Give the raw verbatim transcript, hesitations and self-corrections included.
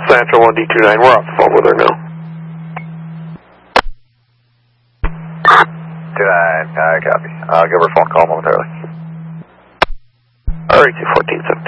Sancho one D two nine, we're off the phone with her now. two nine, I copy. I'll give her a phone call momentarily. R A two fourteen seven.